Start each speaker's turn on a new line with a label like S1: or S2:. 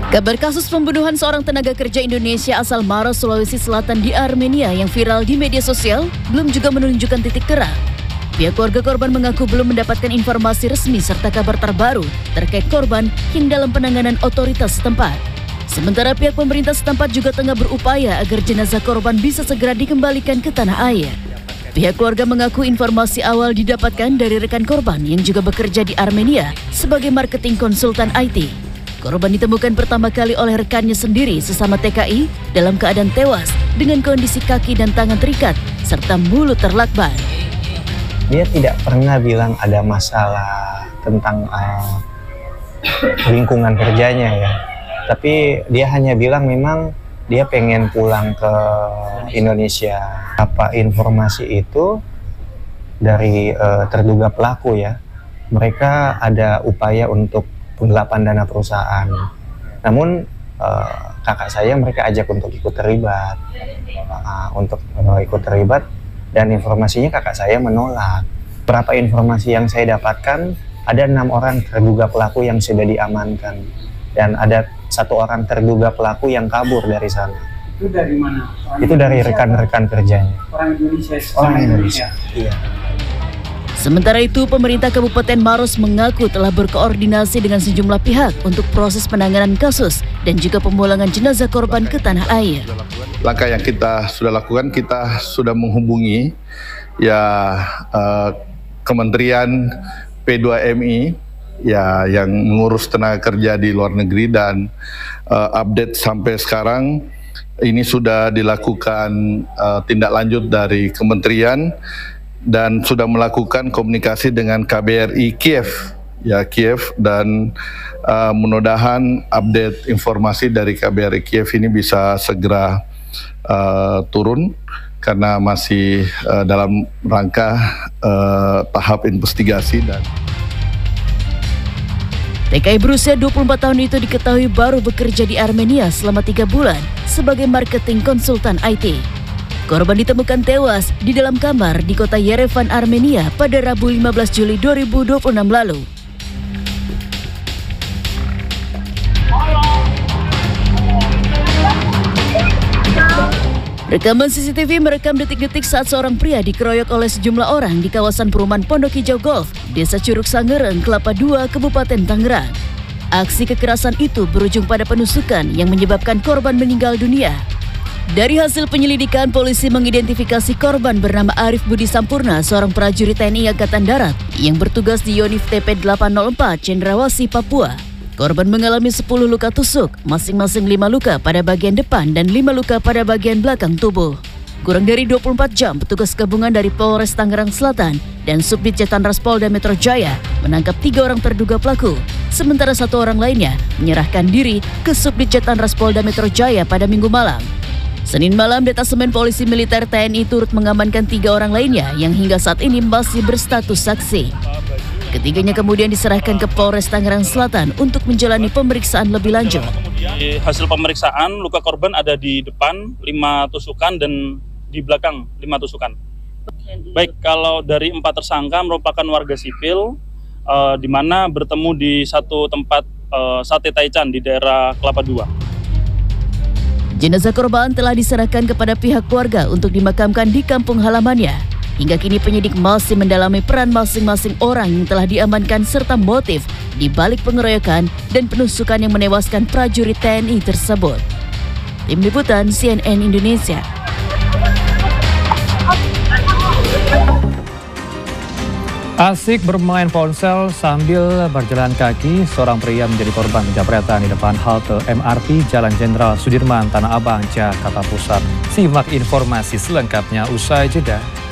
S1: Kabar kasus pembunuhan seorang tenaga kerja Indonesia asal Maros, Sulawesi Selatan di Armenia yang viral di media sosial belum juga menunjukkan titik terang. Pihak keluarga korban mengaku belum mendapatkan informasi resmi serta kabar terbaru terkait korban yang dalam penanganan otoritas setempat. Sementara pihak pemerintah setempat juga tengah berupaya agar jenazah korban bisa segera dikembalikan ke tanah air. Pihak keluarga mengaku informasi awal didapatkan dari rekan korban yang juga bekerja di Armenia sebagai marketing konsultan IT. Korban ditemukan pertama kali oleh rekannya sendiri sesama TKI dalam keadaan tewas dengan kondisi kaki dan tangan terikat serta mulut terlakban.
S2: Dia tidak pernah bilang ada masalah tentang lingkungan kerjanya ya. Tapi dia hanya bilang memang dia pengen pulang ke Indonesia. Apa informasi itu dari terduga pelaku ya. Mereka ada upaya untuk penggelapan dana perusahaan. Namun kakak saya mereka ajak untuk ikut terlibat, dan informasinya kakak saya menolak. Berapa informasi yang saya dapatkan, ada 6 orang terduga pelaku yang sudah diamankan dan ada 1 orang terduga pelaku yang kabur dari sana.
S3: Itu dari mana?
S2: Itu dari rekan-rekan kerjanya.
S3: Orang Indonesia.
S2: Orang Indonesia. Iya.
S1: Sementara itu, pemerintah Kabupaten Maros mengaku telah berkoordinasi dengan sejumlah pihak untuk proses penanganan kasus dan juga pemulangan jenazah korban ke tanah air.
S4: Langkah yang kita sudah lakukan, kita sudah menghubungi Kementerian P2MI yang mengurus tenaga kerja di luar negeri, dan update sampai sekarang ini sudah dilakukan tindak lanjut dari kementerian dan sudah melakukan komunikasi dengan KBRI Kiev dan mudah-mudahan update informasi dari KBRI Kiev ini bisa segera turun karena masih dalam rangka tahap investigasi. Dan
S1: TKI berusia 24 tahun itu diketahui baru bekerja di Armenia selama 3 bulan sebagai marketing konsultan IT. Korban ditemukan tewas di dalam kamar di kota Yerevan, Armenia pada Rabu 15 Juli 2026 lalu. Rekaman CCTV merekam detik-detik saat seorang pria dikeroyok oleh sejumlah orang di kawasan perumahan Pondok Hijau Golf, Desa Curug Sangereng, Kelapa II, Kabupaten Tangerang. Aksi kekerasan itu berujung pada penusukan yang menyebabkan korban meninggal dunia. Dari hasil penyelidikan, polisi mengidentifikasi korban bernama Arif Budi Sampurna, seorang prajurit TNI Angkatan Darat yang bertugas di Yonif TP 804 Cendrawasih, Papua. Korban mengalami 10 luka tusuk, masing-masing 5 luka pada bagian depan dan 5 luka pada bagian belakang tubuh. Kurang dari 24 jam, petugas gabungan dari Polres Tangerang Selatan dan Subdit Jatanras Polda Metro Jaya menangkap 3 orang terduga pelaku, sementara 1 orang lainnya menyerahkan diri ke Subdit Jatanras Polda Metro Jaya pada Minggu malam. Senin malam, detasemen polisi militer TNI turut mengamankan 3 orang lainnya yang hingga saat ini masih berstatus saksi. Ketiganya kemudian diserahkan ke Polres Tangerang Selatan untuk menjalani pemeriksaan lebih lanjut.
S5: Di hasil pemeriksaan, luka korban ada di depan 5 tusukan dan di belakang 5 tusukan. Baik, kalau dari 4 tersangka merupakan warga sipil, di mana bertemu di satu tempat sate taichan di daerah Kelapa II.
S1: Jenazah korban telah diserahkan kepada pihak keluarga untuk dimakamkan di kampung halamannya. Hingga kini penyidik masih mendalami peran masing-masing orang yang telah diamankan serta motif di balik pengeroyokan dan penusukan yang menewaskan prajurit TNI tersebut. Tim Liputan CNN Indonesia.
S6: Asik bermain ponsel sambil berjalan kaki, seorang pria menjadi korban penjamretan di depan halte MRT Jalan Jenderal Sudirman, Tanah Abang, Jakarta Pusat. Simak informasi selengkapnya usai jeda.